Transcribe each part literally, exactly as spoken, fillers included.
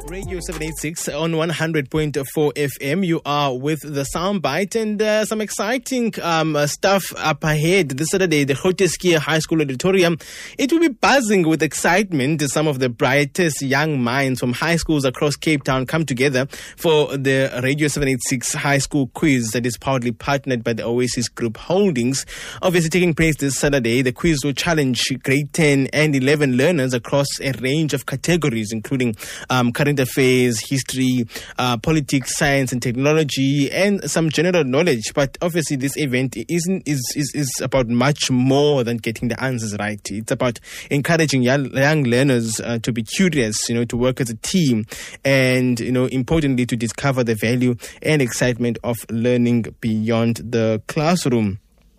Radio seven eighty-six on one hundred point four F M. You are with the Soundbite and uh, some exciting um, uh, stuff up ahead. This Saturday, the Groote High School Auditorium, it will be buzzing with excitement. Some of the brightest young minds from high schools across Cape Town come together for the Radio seven eighty-six High School Quiz that is proudly partnered by the Oasis Group Holdings. Obviously taking place this Saturday, the quiz will challenge grade ten and eleven learners across a range of categories, including um, current affairs, history, uh, politics, science and technology, and some general knowledge. But obviously this event isn't is, is, is about much more than getting the answers right. It's about encouraging young, young learners uh, to be curious, you know, to work as a team, and, you know, importantly, to discover the value and excitement of learning beyond the classroom.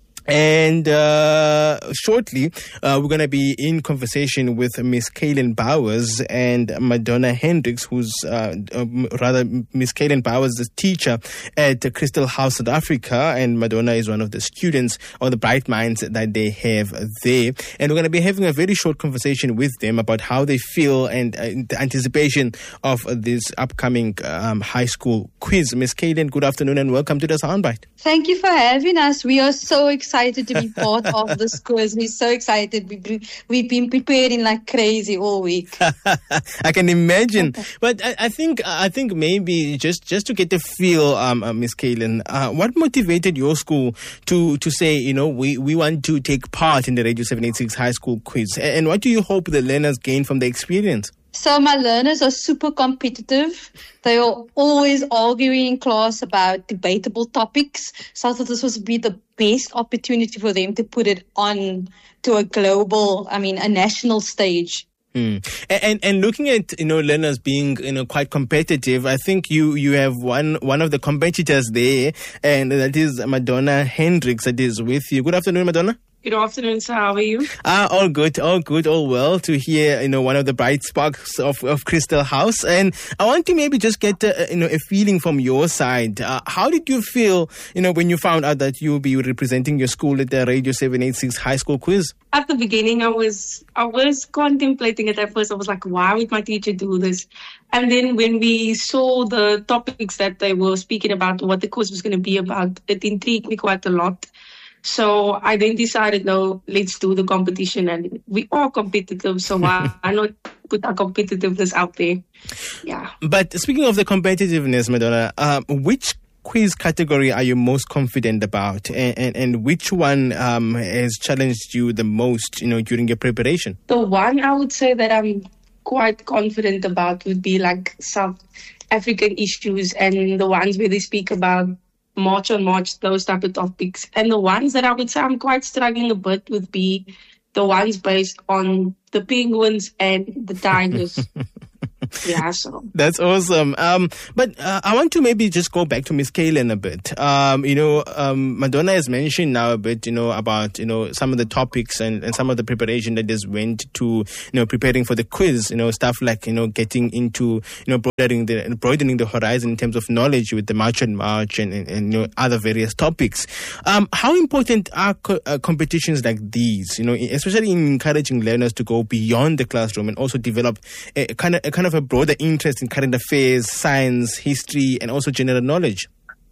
And uh, shortly, uh, we're going to be in conversation with Miss Kaylin Bowers and Madonna Hendricks, who's uh, um, rather Miss Kaylin Bowers, the teacher at Crystal House, South Africa, and Madonna is one of the students or the bright minds that they have there. And we're going to be having a very short conversation with them about how they feel and uh, the anticipation of this upcoming um, high school quiz. Miss Kaylin, good afternoon and welcome to the Soundbite. Thank you for having us. We are so excited. excited to be part of this quiz. We're so excited. We, we've been preparing like crazy all week. I can imagine. But I, I think I think maybe just, just to get the feel, um, uh, Miss Kaylin, uh, what motivated your school to, to say, you know, we, we want to take part in the Radio seven eighty-six High School Quiz? And what do you hope the learners gain from the experience? So my learners are super competitive. They are always arguing in class about debatable topics. So I thought this would be the best opportunity for them to put it on to a global, I mean, a national stage. Hmm. And, and and looking at, you know, learners being, you know, quite competitive, I think you, you have one one of the competitors there, and that is Madonna Hendricks that is with you. Good afternoon, Madonna. Good afternoon, sir. How are you? Ah, all good, all good, all well. To hear, you know, one of the bright sparks of, of Crystal House, and I want to maybe just get, a, you know, a feeling from your side. Uh, how did you feel, you know, when you found out that you'll be representing your school at the Radio seven eighty-six High School Quiz? At the beginning, I was I was contemplating it at first. I was like, why would my teacher do this? And then when we saw the topics that they were speaking about, what the quiz was going to be about, it intrigued me quite a lot. So I then decided, no, let's do the competition. And we are competitive, so why not put our competitiveness out there? Yeah. But speaking of the competitiveness, Madonna, um, which quiz category are you most confident about? And, and, and which one um, has challenged you the most, you know, during your preparation? The one I would say that I'm quite confident about would be like South African issues and the ones where they speak about March on March, those type of topics. And the ones that I would say I'm quite struggling a bit would be the ones based on the penguins and the tigers. Yeah, so. That's awesome. Um, but uh, I want to maybe just go back to Miss Kaylin a bit. Um, you know, um, Madonna has mentioned now a bit, you know, about, you know, some of the topics and, and some of the preparation that just went to, you know, preparing for the quiz, you know, stuff like, you know, getting into, you know, broadening the, broadening the horizon in terms of knowledge with the March on March and, and, and you know, other various topics. Um, how important are co- uh, competitions like these, you know, especially in encouraging learners to go beyond the classroom and also develop a kind of, a kind of a broader interest in current affairs, science, history, and also general knowledge?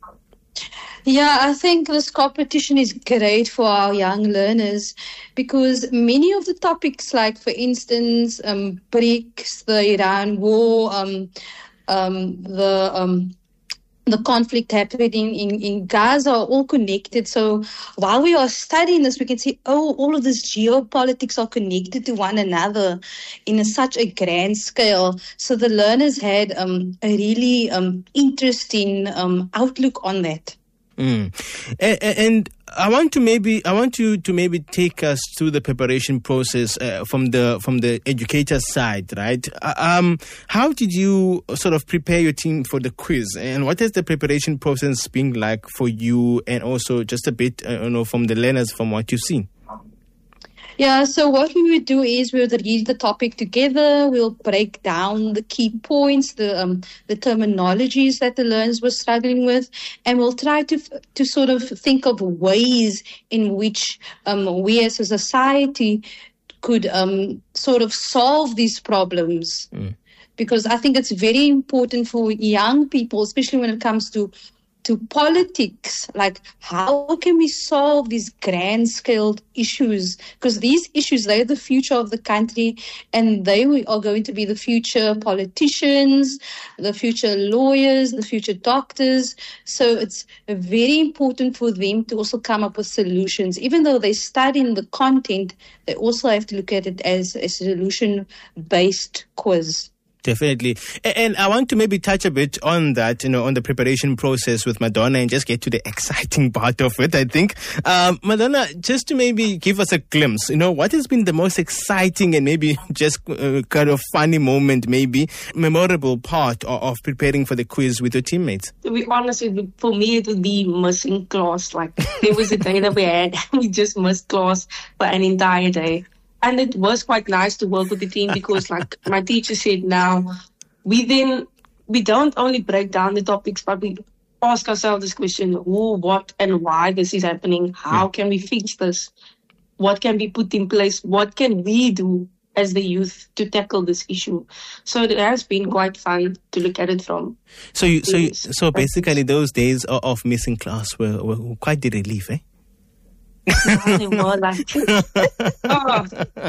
Yeah, I think this competition is great for our young learners because many of the topics, like, for instance, um, BRICS, the Iran war, um, um, the... Um, the conflict happening in, in Gaza are all connected. So while we are studying this, we can see, oh, all of this geopolitics are connected to one another in a, such a grand scale. So the learners had um, a really um, interesting um, outlook on that. Mm. And, and I want to maybe I want you to maybe take us through the preparation process uh, from the from the educator's side, right? Uh, um, how did you sort of prepare your team for the quiz, and what has the preparation process been like for you, and also just a bit, uh, you know, from the learners, from what you've seen? Yeah, so what we would do is we would read the topic together. We'll break down the key points, the um, the terminologies that the learners were struggling with, and we'll try to to sort of think of ways in which um, we as a society could um, sort of solve these problems. Mm. because I think it's very important for young people, especially when it comes to to politics, like how can we solve these grand scale issues? Because these issues, they're the future of the country, and they are going to be the future politicians, the future lawyers, the future doctors. So it's very important for them to also come up with solutions. Even though they study in the content, they also have to look at it as a solution-based quiz. Definitely. And I want to maybe touch a bit on that, you know, on the preparation process with Madonna and just get to the exciting part of it, I think. Um, Madonna, just to maybe give us a glimpse, you know, what has been the most exciting and maybe just uh, kind of funny moment, maybe memorable part of, of preparing for the quiz with your teammates? To be honest, for me, it would be missing class. Like, there was a day that we had, we just missed class for an entire day. And it was quite nice to work with the team because, like my teacher said now, we then, we don't only break down the topics, but we ask ourselves this question, who, what, and why this is happening. How can we fix this? What can be put in place? What can we do as the youth to tackle this issue? So it has been quite fun to look at it from. So you, so you, so basically those days of, of missing class were, were quite the relief, eh? More like, oh.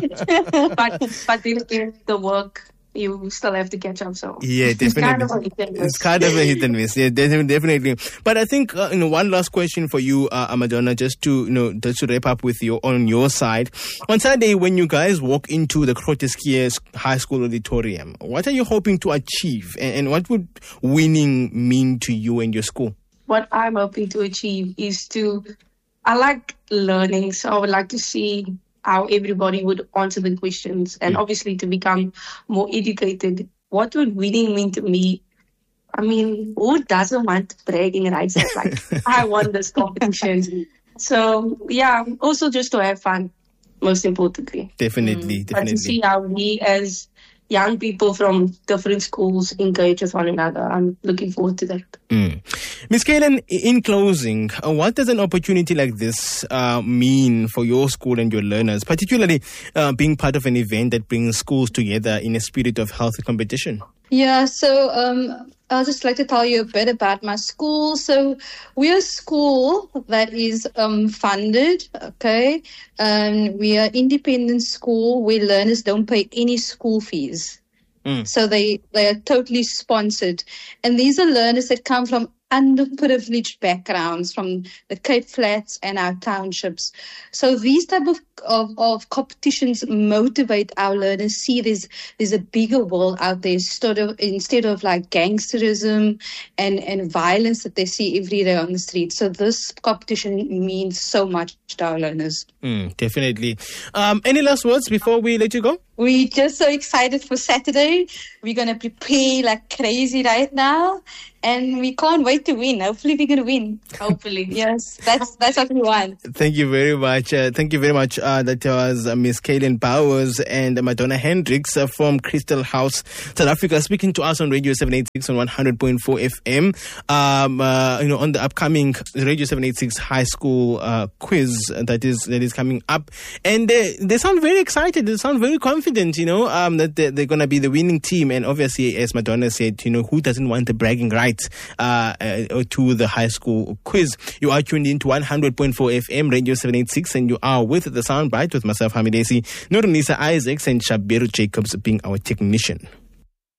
but but then the work you still have to catch up. So yeah, definitely, it's kind of a hit and miss. Yeah, definitely. But I think uh, you know, one last question for you, uh, Madonna, just to you know, just to wrap up with you on your side. On Saturday, when you guys walk into the Groote High School auditorium, what are you hoping to achieve, and, and what would winning mean to you and your school? What I'm hoping to achieve is to. I like learning, so I would like to see how everybody would answer the questions and obviously to become more educated. What would winning mean to me? I mean, who doesn't want bragging rights? Like, I won this competition. So, yeah, also just to have fun, most importantly. Definitely, mm. definitely. But to see how we as young people from different schools engage with one another. I'm looking forward to that. Mm. Miz Kaylin, in closing, uh, what does an opportunity like this uh, mean for your school and your learners, particularly uh, being part of an event that brings schools together in a spirit of healthy competition? Yeah, so um, I'll just like to tell you a bit about my school. So we're a school that is um, funded, okay? Um, we are an independent school where learners don't pay any school fees. Mm. So they, they are totally sponsored. And these are learners that come from underprivileged backgrounds from the Cape Flats and our townships. So these type of, of, of competitions motivate our learners, see there's there's a bigger world out there instead of, instead of like gangsterism and, and violence that they see every day on the street. So this competition means so much to our learners. Mm, definitely. Um, any last words before we let you go? We're just so excited for Saturday. We're going to prepare like crazy right now. And we can't wait to win. Hopefully we're going to win. Hopefully. Yes, that's that's what we want. Thank you very much. Uh, thank you very much. Uh, that was uh, Miz Kaylin Bowers and Madonna Hendricks uh, from Crystal House, South Africa, speaking to us on Radio seven eighty-six on one hundred point four F M. Um, uh, you know, on the upcoming Radio seven eighty-six High School uh, quiz that is that is coming up. And they, they sound very excited. They sound very confident, you know, um, that they're, they're going to be the winning team. And obviously, as Madonna said, you know, who doesn't want the bragging rights Uh, uh, to the high school quiz? You are tuned in to one hundred point four F M, Radio seven eighty-six, and you are with the Soundbite with myself, Hamidesi, Nurunisa Isaacs, and Shabiru Jacobs being our technician.